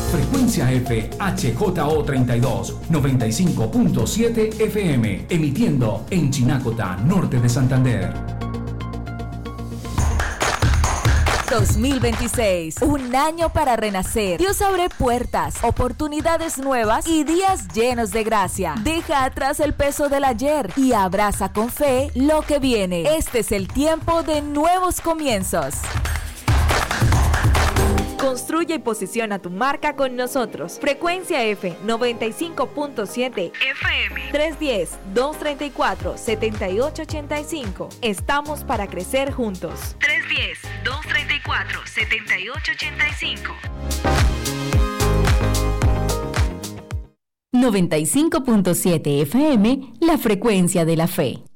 Frecuencia F HJO32 95.7 FM, emitiendo en Chinacota, norte de Santander. 2026, un año para renacer. Dios abre puertas, oportunidades nuevas y días llenos de gracia. Deja atrás el peso del ayer y abraza con fe lo que viene. Este es el tiempo de nuevos comienzos. Construye y posiciona tu marca con nosotros. Frecuencia F 95.7 FM 310-234-7885. Estamos para crecer juntos. 310-234-7885. 95.7 FM, la frecuencia de la fe.